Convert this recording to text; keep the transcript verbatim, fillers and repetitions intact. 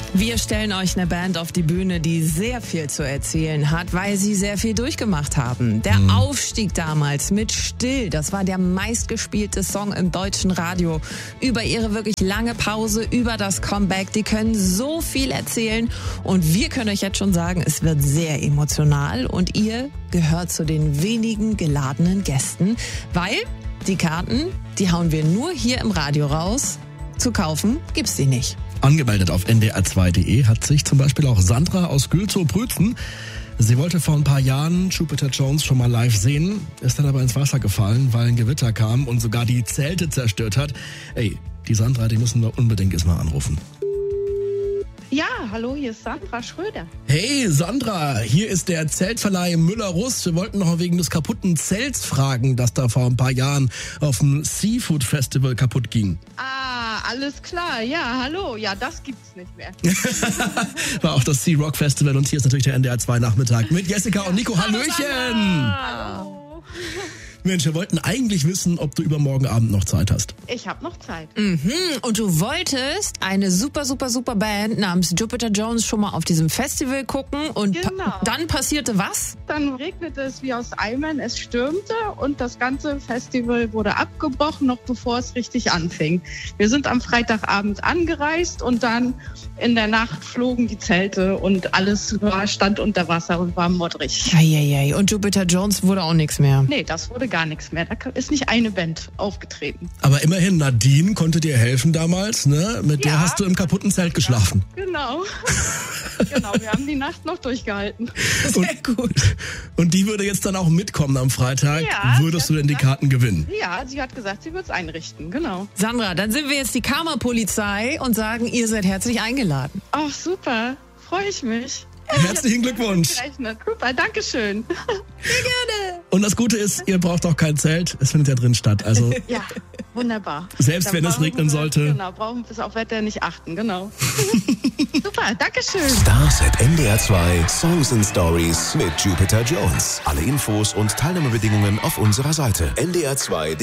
Wir stellen euch eine Band auf die Bühne, die sehr viel zu erzählen hat, weil sie sehr viel durchgemacht haben. Der mhm. Aufstieg damals mit Still, das war der meistgespielte Song im deutschen Radio. Über ihre wirklich lange Pause, über das Comeback, die können so viel erzählen. Und wir können euch jetzt schon sagen, es wird sehr emotional und ihr gehört zu den wenigen geladenen Gästen, weil die Karten, die hauen wir nur hier im Radio raus. Zu kaufen gibt's die nicht. Angemeldet auf n d r zwei punkt d e hat sich zum Beispiel auch Sandra aus Gülzow-Prützen. Sie wollte vor ein paar Jahren Jupiter Jones schon mal live sehen, ist dann aber ins Wasser gefallen, weil ein Gewitter kam und sogar die Zelte zerstört hat. Ey, die Sandra, die müssen wir unbedingt erstmal anrufen. Ja, hallo, hier ist Sandra Schröder. Hey Sandra, hier ist der Zeltverleih Müller-Russ. Wir wollten noch wegen des kaputten Zelts fragen, das da vor ein paar Jahren auf dem Seafood Festival kaputt ging. Ah, alles klar. Ja, hallo. Ja, das gibt's nicht mehr. War auch das Sea Rock Festival und hier ist natürlich der N D R zwei Nachmittag mit Jessica und Nico. Hallöchen! Hallo. Mensch, wir wollten eigentlich wissen, ob du übermorgen Abend noch Zeit hast. Ich habe noch Zeit. Mhm. Und du wolltest eine super, super, super Band namens Jupiter Jones schon mal auf diesem Festival gucken. Und genau. pa- dann passierte was? Dann regnete es wie aus Eimern, es stürmte und das ganze Festival wurde abgebrochen, noch bevor es richtig anfing. Wir sind am Freitagabend angereist und dann in der Nacht flogen die Zelte und alles war, stand unter Wasser und war modrig. Eieiei. Und Jupiter Jones wurde auch nichts mehr. Nee, das wurde gar nichts mehr. Da ist nicht eine Band aufgetreten. Aber immerhin, Nadine konnte dir helfen damals, ne? Mit Ja. der hast du im kaputten Zelt geschlafen. Genau. Genau, wir haben die Nacht noch durchgehalten. Sehr gut. Und die würde jetzt dann auch mitkommen am Freitag. Ja, Würdest sie du hat denn die gesagt- Karten gewinnen? Ja, sie hat gesagt, sie wird es einrichten. Genau. Sandra, dann sind wir jetzt die Karma-Polizei und sagen, ihr seid herzlich eingeladen. Ach, super. Freue ich mich. Herzlichen Glückwunsch. Gerechnet. Super, danke schön. Und das Gute ist, ihr braucht auch kein Zelt. Es findet ja drin statt. Also Ja, wunderbar. Selbst Dann wenn es brauchen regnen wir- sollte. Genau, brauchen wir es auf Wetter nicht achten. Genau. Super, danke schön. Stars at N D R zwei Songs and Stories mit Jupiter Jones. Alle Infos und Teilnahmebedingungen auf unserer Seite n d r zwei punkt d e.